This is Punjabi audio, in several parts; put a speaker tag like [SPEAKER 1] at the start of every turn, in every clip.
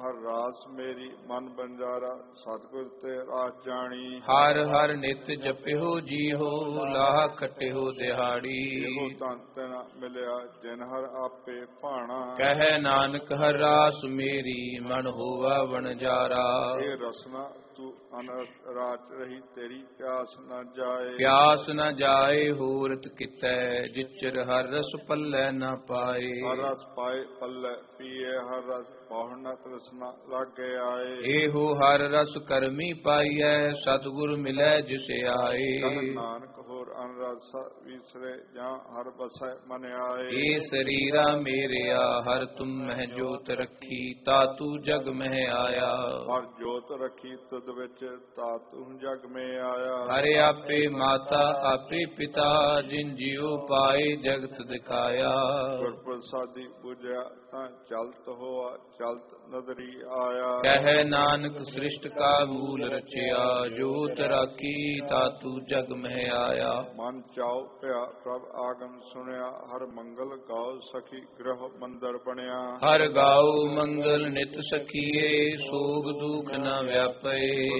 [SPEAKER 1] ਹਰ ਰਾਸ ਮੇਰੀ ਮਨ ਬੰਜਾਰਾ ਸਤਿਗੁਰ ਤੇ ਰਾਸ ਜਾਣੀ।
[SPEAKER 2] ਹਰ ਹਰ ਨਿਤ ਜਪਿਓ ਜੀਓ ਲਾਹ ਖਟਿਓ ਦਿਹਾੜੀ।
[SPEAKER 1] ਇਹੋ ਤੰਤ ਨ ਮਿਲਿਆ ਜਿਨ ਹਰ ਆਪੇ ਭਾਣਾ।
[SPEAKER 2] ਕਹਿ ਨਾਨਕ ਹਰ ਰਾਸ ਮੇਰੀ ਮਨ ਹੋਵਾ ਵਣਜਾਰਾ।
[SPEAKER 1] ਇਹ ਰਸਨਾ ਤੂੰ ਅਨਰਥ ਰਾਚ ਰਹੀ ਤੇਰੀ ਪਿਆਸ ਨ ਜਾਏ।
[SPEAKER 2] ਪਿਆਸ ਨ ਜਾਏ ਹੋਰਤ ਕਿਤੈ ਜਿਚਰ ਹਰ ਰਸ ਪੱਲੇ ਨ ਪਾਏ।
[SPEAKER 1] ਹਰ ਰਸ ਪਾਏ ਪੱਲੇ ਪੀਏ ਹਰ ਰਸ ਬਹੁ ਨ ਤ੍ਰਿਸ਼ਨਾ ਲਾਗੇ ਆਏ।
[SPEAKER 2] ਇਹੋ ਹਰ ਰਸ ਕਰਮੀ ਪਾਈਐ ਸਤਿਗੁਰ ਮਿਲੈ ਜਿਸ ਆਏ।
[SPEAKER 1] ਕਹਿ ਨਾਨਕ ਹੋਰ ਅਨਰਸ ਵਿਸਰੇ ਜਾਂ ਹਰ ਬਸੈ ਮਨ ਆਏ।
[SPEAKER 2] ਏ ਸਰੀਰਾ ਮੇਰਿਆ ਹਰ ਤੁਮ ਮਹਿ ਜੋਤ ਰੱਖੀ ਤਾ ਤੂੰ ਜਗ ਮਹਿ ਆਇਆ।
[SPEAKER 1] ਹਰ ਜੋਤ ਰੱਖੀ ਤੁਧ ਵਿੱਚ ਤਾ ਤੂੰ ਜਗ ਮੇ ਆਇਆ।
[SPEAKER 2] ਹਰਿ ਆਪੇ ਮਾਤਾ ਆਪੇ ਪਿਤਾ ਜਿਨ ਜਿਉ ਪਾਏ ਜਗਤ ਦਿਖਾਇਆ।
[SPEAKER 1] ਗੁਰ ਪ੍ਰਸਾਦੀ ਬੁਝਿਆ ਤਾਂ ਚਲਤ ਹੋਆ ਚਲਤ ਨਦਰੀ ਆਇਆ।
[SPEAKER 2] ਕਹਿ ਨਾਨਕ ਸ੍ਰਿਸ਼ਟ ਕਾ ਮੂਲ ਰਚਿਆ ਜੋਤ ਰਾਖੀ ਤਾ ਤੂੰ ਜਗ ਮਹਿ ਆਇਆ।
[SPEAKER 1] ਮਨ ਚਾਉ ਭਇਆ ਪ੍ਰਭ ਆਗਮ ਸੁਣਿਆ ਹਰ ਮੰਗਲ ਗਾਉ ਸਖੀ ਗ੍ਰਹ ਮੰਦਰ ਬਣਿਆ।
[SPEAKER 2] ਹਰ ਗਾਉ ਮੰਗਲ ਨਿਤ ਸਖੀਏ ਸੋਗ ਦੁਖ ਨ ਵਿਆਪੇ।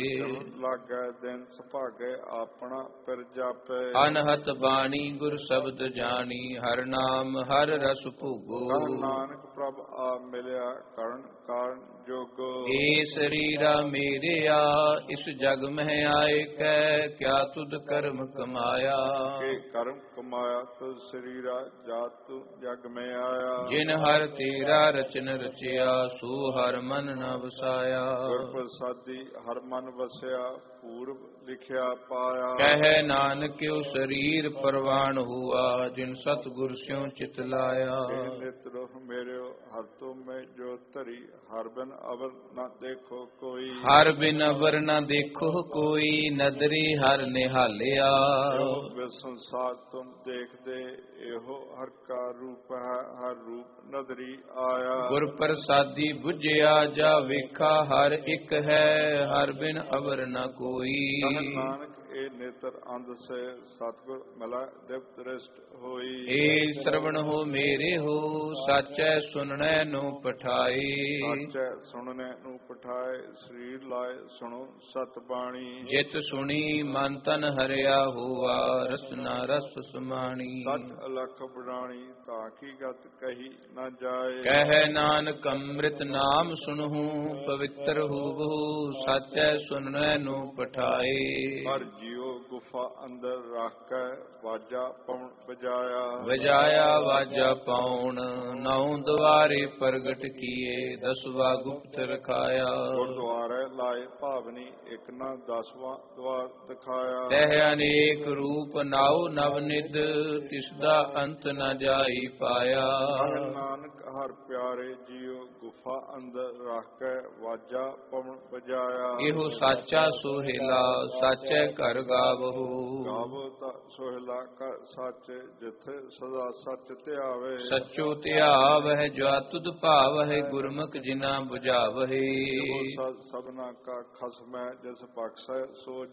[SPEAKER 1] ਲਾਗੈ ਦਿਨ ਸੁਭਾਗੈ ਆਪਣਾ ਪਿਰ ਜਾਪੈ।
[SPEAKER 2] ਅਨਹਤ ਬਾਣੀ ਗੁਰ ਸ਼ਬਦ ਜਾਣੀ ਹਰ ਨਾਮ ਹਰ ਰਸ ਭੋਗੋ।
[SPEAKER 1] ਕਹਿ ਨਾਨਕ ਪ੍ਰਭ ਆ ਮਿਲਿਆ ਕਰਨ ਕਾਰਨ ਜੋਗੋ।
[SPEAKER 2] ਏ ਸਰੀਰਾ ਮੇਰਿਆ ਇਸ ਜਗ ਮਹਿ ਆਏ ਕੈ ਕਿਆ ਤੁਧ ਕਰਮ ਕਮਾਇਆ।
[SPEAKER 1] ਕੇ ਕਰਮ ਕਮਾਇਆ ਤੁਧ ਸਰੀਰਾ ਜਾ ਤੂੰ ਜਗ ਮੇ ਆਇਆ।
[SPEAKER 2] ਜਿਨ ਹਰ ਤੇਰਾ ਰਚਨ ਰਚਿਆ ਸੋ ਹਰ ਮਨ ਨ ਵਸਾਇਆ।
[SPEAKER 1] ਗੁਰ ਪ੍ਰਸਾਦੀ ਹਰ ਮਨ ਵਸਿਆ ਪੂਰਬ ਲਿਖਿਆ ਪਾਇਆ।
[SPEAKER 2] ਕਹਿ ਨਾਨਕਿਓ ਸਰੀਰ ਪਰਵਾਨ ਹੁਆ ਜਿਨ ਸਤਿਗੁਰ ਸਿਉ ਚਿਤ ਲਾਇਆ।
[SPEAKER 1] ਨਿਤ ਰੋਹ ਮੇਰਿਓ ਹਰ ਤੁਮ ਮੈਂ ਜੋ ਧਰੀ ਹਰ ਬਿਨ ਅਵਰ ਨ ਦੇਖੋ ਕੋਈ।
[SPEAKER 2] ਹਰ ਬਿਨ ਅਵਰ ਨ ਦੇਖੋ ਕੋਈ ਨਦਰੀ ਹਰ ਨਿਹਾਲਿਆ।
[SPEAKER 1] ਇਹੋ ਸੰਸਾਰ ਤੁਮ ਦੇਖਦੇ ਇਹੋ ਹਰ ਕਾ ਰੂਪ ਹੈ ਹਰ ਰੂਪ ਨਦਰੀ ਆਇਆ।
[SPEAKER 2] ਗੁਰ ਪ੍ਰਸਾਦੀ ਬੁਝਿਆ ਜਾ ਵੇਖਾ ਹਰ ਇੱਕ ਹੈ ਹਰ ਬਿਨ ਅਵਰ ਨ ਕੋਈ।
[SPEAKER 1] ਨਾਨਕ ਇਹ ਨੇਤਰ ਅੰਧ ਸੇ ਸਤਿਗੁਰ ਮਿਲਾ ਦਿਵ ਦ੍ਰਿਸ਼ਟ ਹੋਈ।
[SPEAKER 2] ਏ ਸਰਵਣ ਹੋ ਮੇਰੇ ਹੋ ਸਾਚੈ ਸੁਣਨੈ ਨੂੰ ਪਠਾਈ।
[SPEAKER 1] ਸਾਚੈ ਸੁਣਨੇ ਨੂੰ ਪਠਾਏ ਸਰੀਰ ਲਾਏ ਸੁਣੋ ਸਤ ਬਾਣੀ।
[SPEAKER 2] ਜਿਤ ਸੁਣੀ ਮਨ ਤਨ ਹਰਿਆ ਹੋਆ ਰਸਨਾ ਰਸ ਸਮਾਣੀ।
[SPEAKER 1] ਸਚ ਅਲਖ ਬੜਾਣੀ ਤਾਂ ਕੀ ਗਤ ਕਹੀ ਨਾ ਜਾਏ।
[SPEAKER 2] ਕਹਿ ਨਾਨਕ ਅੰਮ੍ਰਿਤ ਨਾਮ ਸੁਣਹੁ ਪਵਿੱਤਰ ਹੋਵਹੁ ਸਾਚੈ ਸੁਣਨੈ ਨੂੰ ਪਠਾਏ।
[SPEAKER 1] ਹਰ ਜੀਉ ਗੁਫਾ ਅੰਦਰ ਰੱਖ ਕੇ ਵਾਜਾ ਪਉਣ ਵਜਾਇਆ।
[SPEAKER 2] ਵਜਾਇਆ ਵਾਜਾ ਪਾਉਣ ਨੌ ਦੁਆਰੇ ਪ੍ਰਗਟ ਕੀਏ ਦਸਵਾ ਗੁਪਤ ਰਖਾਇਆ।
[SPEAKER 1] ਗੁਰਦੁਆਰੇ ਲਾਏ ਭਾਵਨੀ ਇੱਕ ਨਾ 10ਵਾਂ ਦਵਾਰ ਦਿਖਾਇਆ।
[SPEAKER 2] ਤਹਿ ਅਨੇਕ ਰੂਪ ਨਾਉ ਨਵ ਨਿਧ ਤਿਸ ਦਾ ਅੰਤ ਨ ਜਾਈ ਪਾਇਆ।
[SPEAKER 1] ਨਾਨਕ ਹਰ ਪਿਆਰੇ ਜੀਉ ਗੁਫਾ ਅੰਦਰ ਰੱਖ ਕੇ ਵਾਜਾ ਪਉਣ ਵਜਾਇਆ।
[SPEAKER 2] ਇਹੋ ਸਾਚਾ ਸੋਹਿਲਾ ਸਾਚੈ ਘਰ ਗਾਵਹੁ।
[SPEAKER 1] ਗਾਵੋ ਤਾਂ ਸੋਹਿਲਾ ਕਰ ਸਾਚੇ ਜਿਥੇ ਸਦਾ ਸੱਚ ਧਿਆਵੇ।
[SPEAKER 2] ਸਚੋ ਧਿਆਵਹਿ ਜਾ ਤੁਧ ਭਾਵਹਿ ਗੁਰਮੁਖ ਜਿਨਾ 부ਝਾਵਹਿ।
[SPEAKER 1] ਸਭਨਾ ਕਾ ਖਸਮੈ ਜਿਸ ਬਖਸ਼ੈ ਸੋ